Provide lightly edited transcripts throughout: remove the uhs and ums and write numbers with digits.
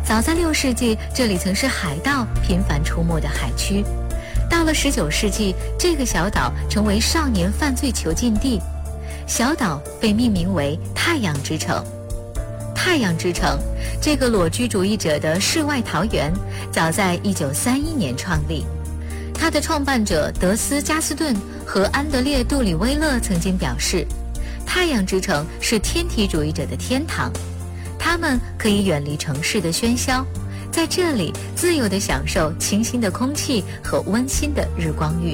早在6世纪，这里曾是海盗频繁出没的海区。到了19世纪，这个小岛成为少年犯罪囚禁地，小岛被命名为太阳之城。太阳之城这个裸居主义者的世外桃源，早在1931年创立。它的创办者德斯加斯顿和安德烈杜里威勒曾经表示，太阳之城是天体主义者的天堂，他们可以远离城市的喧嚣，在这里自由地享受清新的空气和温馨的日光浴。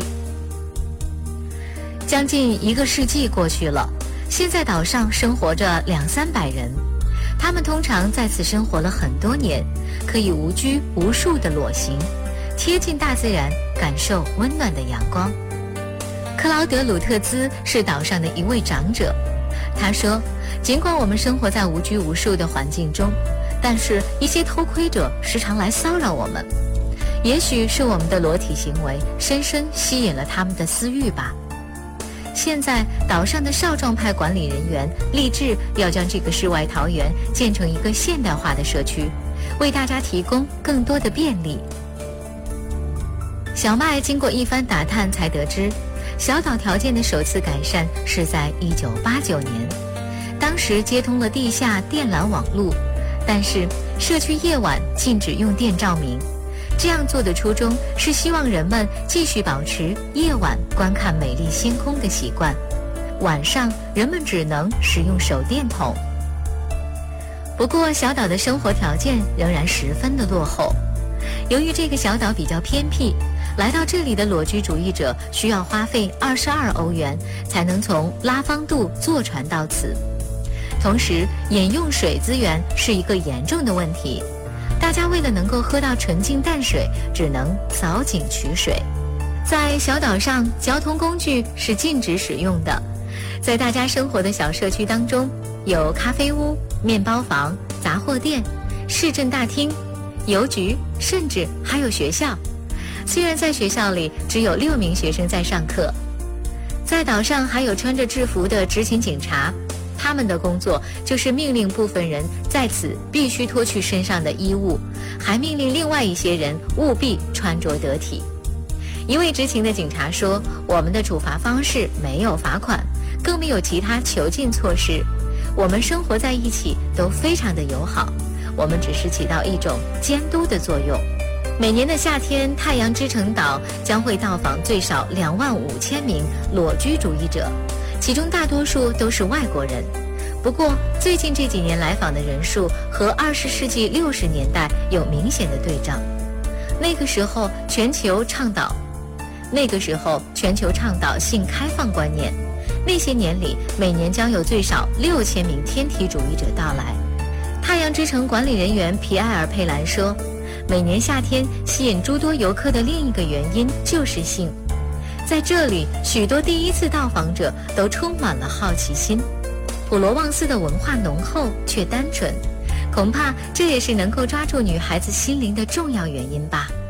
将近1个世纪过去了，现在岛上生活着200-300人，他们通常在此生活了很多年，可以无拘无束地裸行，贴近大自然，感受温暖的阳光。克劳德·鲁特兹是岛上的一位长者，他说，尽管我们生活在无拘无束的环境中，但是一些偷窥者时常来骚扰我们，也许是我们的裸体行为深深吸引了他们的私欲吧。现在岛上的少壮派管理人员立志要将这个世外桃源建成一个现代化的社区，为大家提供更多的便利。小麦经过一番打探才得知，小岛条件的首次改善是在1989年，当时接通了地下电缆网路，但是社区夜晚禁止用电照明。这样做的初衷是希望人们继续保持夜晚观看美丽星空的习惯，晚上人们只能使用手电筒。不过小岛的生活条件仍然十分的落后，由于这个小岛比较偏僻，来到这里的裸居主义者需要花费22欧元才能从拉方杜坐船到此。同时饮用水资源是一个严重的问题，大家为了能够喝到纯净淡水，只能凿井取水。在小岛上，交通工具是禁止使用的。在大家生活的小社区当中，有咖啡屋、面包房、杂货店、市政大厅、邮局，甚至还有学校。虽然在学校里只有6名学生在上课。在岛上还有穿着制服的执勤警察，他们的工作就是命令部分人在此必须脱去身上的衣物，还命令另外一些人务必穿着得体。一位执勤的警察说，我们的处罚方式没有罚款，更没有其他囚禁措施，我们生活在一起都非常的友好，我们只是起到一种监督的作用。每年的夏天，太阳之城岛将会到访最少25000名裸居主义者，其中大多数都是外国人。不过最近这几年来访的人数和20世纪60年代有明显的对仗。那个时候全球倡导性开放观念，那些年里每年将有最少6000名天体主义者到来。太阳之城管理人员皮埃尔·佩兰说，每年夏天吸引诸多游客的另一个原因就是性。在这里，许多第一次到访者都充满了好奇心。普罗旺斯的文化浓厚却单纯，恐怕这也是能够抓住女孩子心灵的重要原因吧。